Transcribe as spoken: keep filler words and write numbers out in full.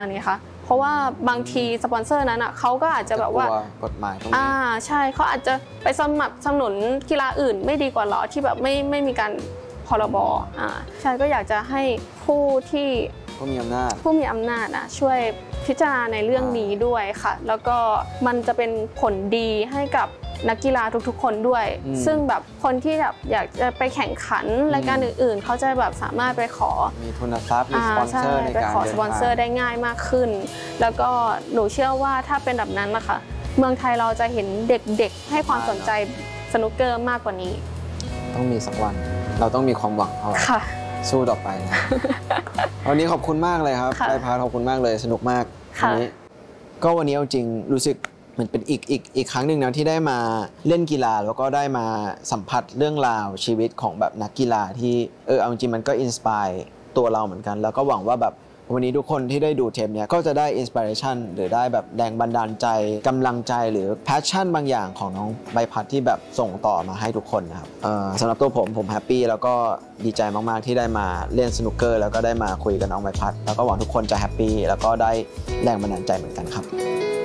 อันนี้ค่ะเพราะว่าบางทีสปอนเซอร์นั้นอ่ะเขาก็อาจจะแบบว่ากฎหมายตรงนี้อ่าใช่เขาอาจจะไปสมัครสนุนกีฬาอื่นไม่ดีกว่าหรอที่แบบไม่ไม่มีการพรบอ่าใช่ก็อยากจะให้ผู้ที่ผู้มีอำนาจผู้มีอำนาจนะช่วยพิจารณาในเรื่องนี้ด้วยค่ะแล้วก็มันจะเป็นผลดีให้กับนักกีฬาทุกๆคนด้วยซึ่งแบบคนที่แบบอยากจะไปแข่งขันรายการอื่นๆเขาจะแบบสามารถไปขอมีทุนทรัพย์มีสปอนเซอร์ในการไปขอสปอนเซอร์ได้ง่ายมากขึ้นแล้วก็หนูเชื่อว่าถ้าเป็นแบบนั้นนะคะเมืองไทยเราจะเห็นเด็กๆให้ความสนใจสนุกเกอร์มากกว่านี้ต้องมีสักวันเราต้องมีความหวังเอาไว้สู้ต่อไปนะวันนี้ขอบคุณมากเลยครับไปพาขอบคุณมากเลยสนุกมากวันนี้ก็วันนี้เอาจริงรู้สึกเหมือนเป็นอีกอีกอีกครั้งหนึ่งนะที่ได้มาเล่นกีฬาแล้วก็ได้มาสัมผัสเรื่องราวชีวิตของแบบนักกีฬาที่เออเอาจริงมันก็อินสปายตัวเราเหมือนกันแล้วก็หวังว่าแบบวันนี้ทุกคนที่ได้ดูเทปเนี้ยก็จะได้อินสปิเรชันหรือได้แบบแรงบันดาลใจกำลังใจหรือแพชชั่นบางอย่างของน้องใบพัดที่แบบส่งต่อมาให้ทุกคนนะครับสำหรับตัวผมผมแฮปปี้แล้วก็ดีใจมากๆที่ได้มาเล่นสนุกเกอร์แล้วก็ได้มาคุยกับน้องใบพัดแล้วก็หวังทุกคนจะแฮปปี้แล้วก็ได้แรงบันดาลใจเหมือนกันครับ